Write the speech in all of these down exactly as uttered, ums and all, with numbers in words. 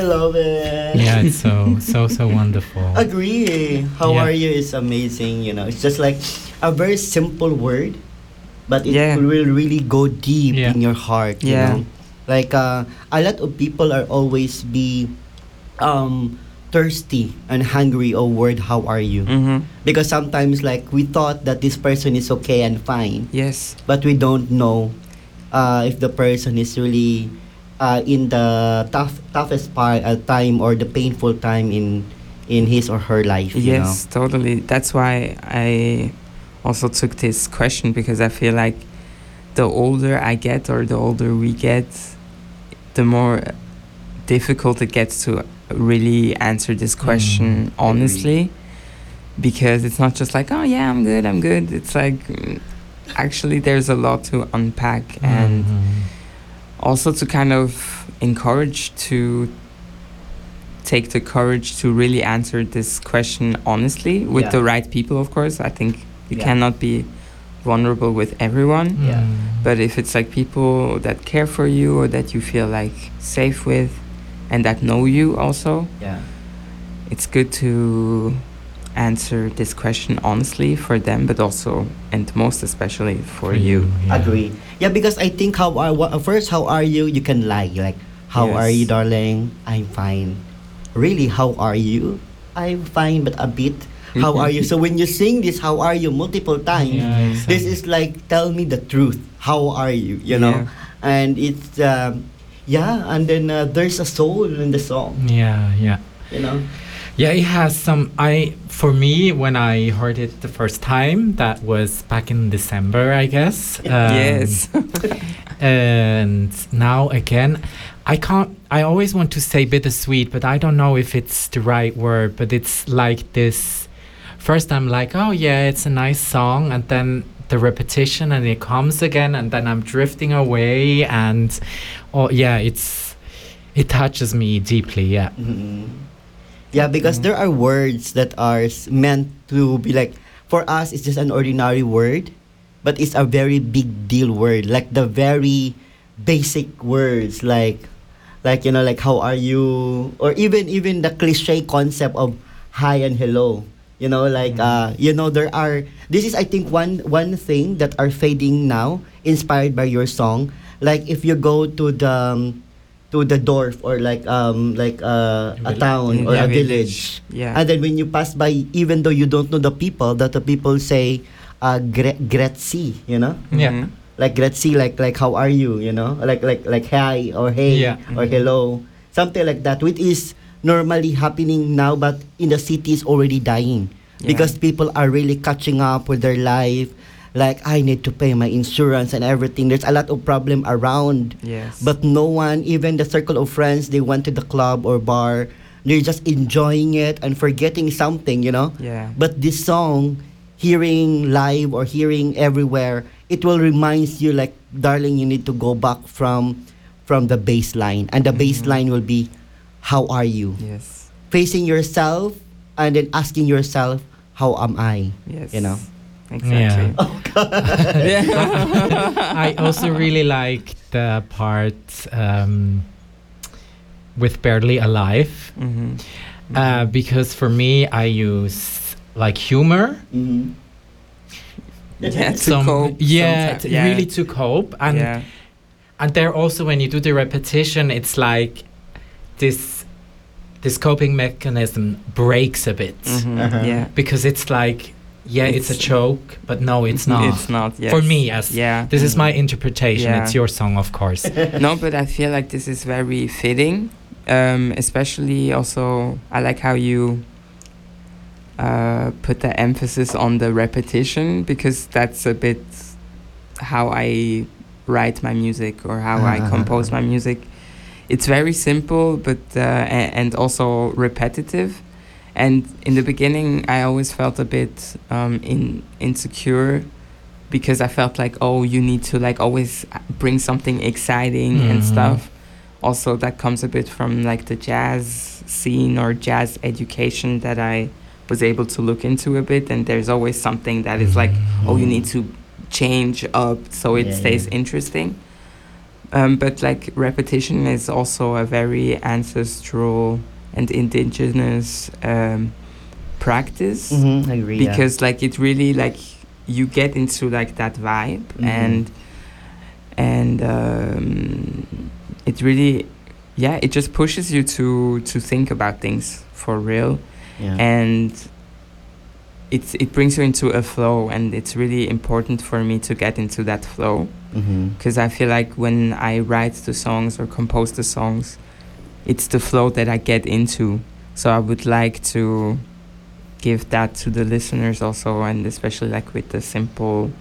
I love it. Yeah, it's so so so wonderful. Agree. How Yeah. are you is amazing. You know, it's just like a very simple word, but it Yeah. will really go deep Yeah. in your heart. You Yeah. know, like uh, a lot of people are always be um thirsty and hungry of word how are you, Mm-hmm. because sometimes like we thought that this person is okay and fine, Yes. but we don't know uh, if the person is really uh, in the tough toughest part uh, time or the painful time in in his or her life. You Yes, totally. That's why I also took this question, because I feel like the older I get, or the older we get, the more difficult it gets to really answer this question Mm, honestly, because it's not just like, oh yeah, I'm good, I'm good. It's like, mm, actually there's a lot to unpack, and Mhm. also to kind of encourage to take the courage to really answer this question honestly with Yeah. the right people. Of course, I think you Yeah. cannot be vulnerable with everyone, Yeah. Mm. but if it's like people that care for you, or that you feel like safe with, and that know you also, yeah. it's good to answer this question honestly for them, but also, and most especially, for, For you. you, yeah. Agree. Yeah, because I think how are wha- first how are you? You can lie like how Yes. are you, darling? I'm fine. Really, how are you? I'm fine, but a bit. How are you? So when you sing this, how are you multiple times? Yeah, This exactly. is like tell me the truth. How are you? You know, Yeah. and it's um, yeah, and then uh, there's a soul in the song. Yeah, yeah. You know, Yeah, it has some. I for me when I heard it the first time, that was back in December, I guess. Um, Yes. and now again, I can't. I always want to say bittersweet, but I don't know if it's the right word. But it's like this. First, I'm like, oh yeah, it's a nice song, and then the repetition, and it comes again, and then I'm drifting away, and oh yeah, it's it touches me deeply. Yeah. Mhm. Yeah, because there are words that are s- meant to be like, for us it's just an ordinary word, but it's a very big deal word, like the very basic words, like like you know, like how are you, or even even the cliche concept of hi and hello. You know, like uh, you know, there are. This is, I think, one one thing that are fading now, inspired by your song. Like if you go to the um, to the dorf, or like um like uh, a Vill- town or Yeah, a village. village, Yeah. and then when you pass by, even though you don't know the people, that the people say, uh, gre- "Grazie," you know, Yeah. Mhm. like "Grazie," like like how are you, you know, like like like hi or hey Yeah. or Mhm. hello, something like that, which is normally happening now, but in the city is already dying, Yeah. because people are really catching up with their life. Like I need to pay my insurance and everything. There's a lot of problem around, Yes. but no one, even the circle of friends, they went to the club or bar. They're just enjoying it and forgetting something, you know. Yeah. But this song, hearing live or hearing everywhere, it will remind you, like, darling, you need to go back from from the baseline, and the Mhm. baseline will be, how are you? Yes. Facing yourself, and then asking yourself, how am I? Yes. You know. Exactly. Oh God. I also really like the part um, with Barely Alive, Mm-hmm. uh, because for me, I use like humor. Mhm. Yeah, to Some, cope. yeah, someti- t- yeah. really to cope, and yeah. and there also when you do the repetition, it's like this this coping mechanism breaks a bit Mhm. Uh-huh. Yeah. because it's like yeah, it's, a It's- joke, but no, it's not. It's not. Yes. For me, as Yeah. this is my interpretation. Yeah. It's your song, of course. No, but I feel like this is very fitting. Um, especially also, I like how you uh, put the emphasis on the repetition, because that's a bit how I write my music, or how I compose my music. It's very simple, but uh, a- and also repetitive. And in the beginning, I always felt a bit um, in insecure, because I felt like, oh, you need to like always bring something exciting and Mhm. stuff. Also, that comes a bit from like the jazz scene or jazz education that I was able to look into a bit. And there's always something that is like, oh, you need to change up so it Yeah, stays yeah. interesting. Um, but like repetition is also a very ancestral and indigenous um, practice Mm-hmm, I agree. Yeah. because like it really like you get into like that vibe Mhm. and and um, it really yeah it just pushes you to to think about things for real Yeah. and it's it brings you into a flow and it's really important for me to get into that flow Mm-hmm. because I feel like when I write the songs or compose the songs it's the flow that I get into so I would like to give that to the listeners also and especially like with the simple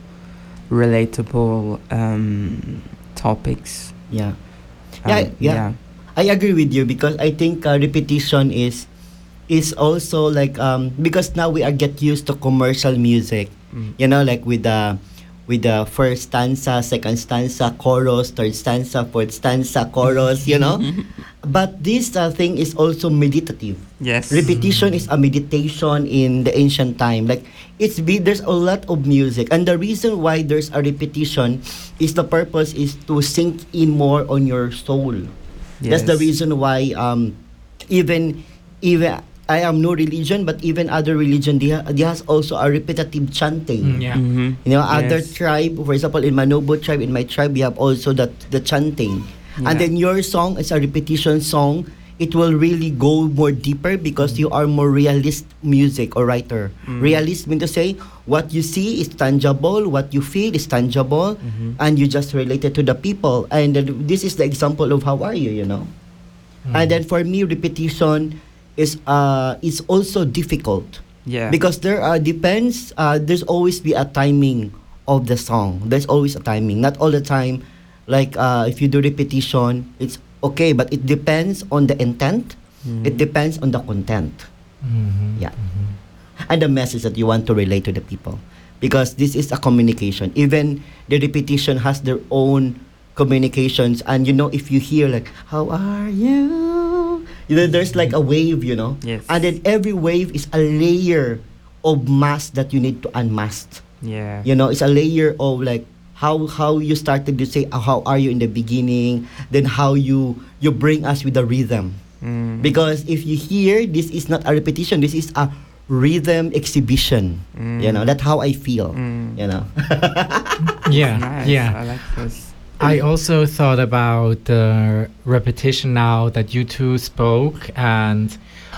relatable um, topics Yeah. Um, Yeah, yeah. I agree with you because I think uh, repetition is is also like um because now we are get used to commercial music. Mm. You know, like with the with the first stanza, second stanza, chorus, third stanza, fourth stanza, chorus. You know, but this uh, thing is also meditative. Yes. Repetition is a meditation in the ancient time. Like it's be there's a lot of music, and the reason why there's a repetition is the purpose is to sink in more on your soul. That's the Yes. reason why um even even I am no religion, but even other religion they, ha- they has also a repetitive chanting. Mm, yeah. Mhm. You know, other Yes. tribe, for example, in Manobo tribe, in my tribe, we have also that the chanting. Yeah. And then your song is a repetition song. It will really go more deeper because you are more realist music or writer. Mm. Realist mean to say what you see is tangible, what you feel is tangible, Mhm. and you just relate it to the people. And then this is the example of how are you, you know. Mm. And then for me, repetition is uh is also difficult Yeah. because there are depends. Uh, there's always be a timing of the song. There's always a timing. Not all the time. Like uh, if you do repetition, it's okay, but it depends on the intent. Mhm. It depends on the content Mhm, Yeah. mhm. and the message that you want to relate to the people. Because this is a communication. Even the repetition has their own communications, and you know if you hear like "How are you?" You know, there's like a wave, you know, Yes. and then every wave is a layer of mask that you need to unmask. Yeah. You know, it's a layer of like how how you started to say uh, how are you in the beginning, then how you you bring us with the rhythm. Mm. Because if you hear this is not a repetition, this is a rhythm exhibition. You know, Mm. that's how I feel. Mm. You know. Yeah, Nice. yeah. I like this. I also thought about the repetition now that you two spoke, and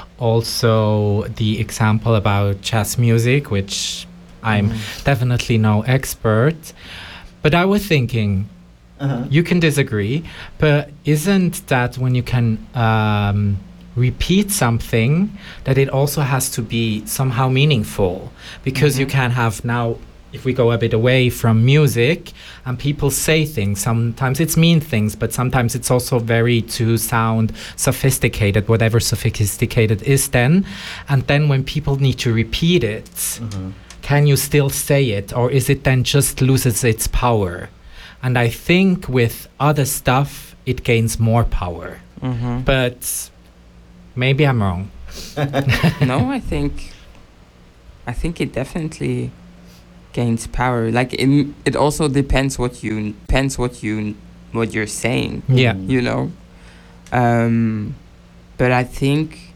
also the example about jazz music, which I'm Mm. definitely no expert. But I was thinking, Uh-huh. you can disagree, but isn't that when you can um, repeat something, that it also has to be somehow meaningful? Because you Mhm. can have now, if we go a bit away from music and people say things, sometimes it's mean things, but sometimes it's also very to sound sophisticated, whatever sophisticated is then. And then when people need to repeat it, Mhm. can you still say it, or is it then just loses its power? And I think with other stuff, it gains more power. Mhm. But maybe I'm wrong. No, I think I think it definitely gains power. Like it, it also depends what you depends what you what you're saying. Yeah. Mm. You know, um, but I think